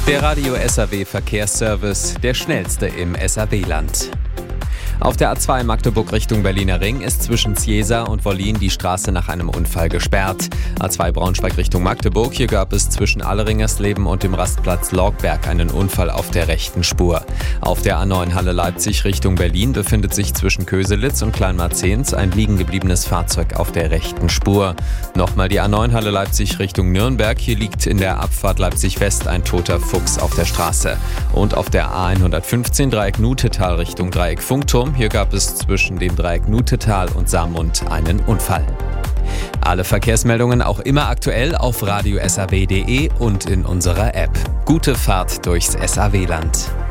Der Radio SAW Verkehrsservice, der schnellste im SAW-Land. Auf der A2 Magdeburg Richtung Berliner Ring ist zwischen Ziesa und Wollin die Straße nach einem Unfall gesperrt. A2 Braunschweig Richtung Magdeburg, hier gab es zwischen Alleringersleben und dem Rastplatz Lorgberg einen Unfall auf der rechten Spur. Auf der A9 Halle Leipzig Richtung Berlin befindet sich zwischen Köselitz und Kleinmarzehns ein liegen gebliebenes Fahrzeug auf der rechten Spur. Nochmal die A9 Halle Leipzig Richtung Nürnberg, hier liegt in der Abfahrt Leipzig West ein toter Fuchs auf der Straße. Und auf der A115 Dreieck Nutetal Richtung Dreieck Funkturm, hier gab es zwischen dem Dreieck Nutetal und Saarmund einen Unfall. Alle Verkehrsmeldungen auch immer aktuell auf radiosaw.de und in unserer App. Gute Fahrt durchs SAW-Land.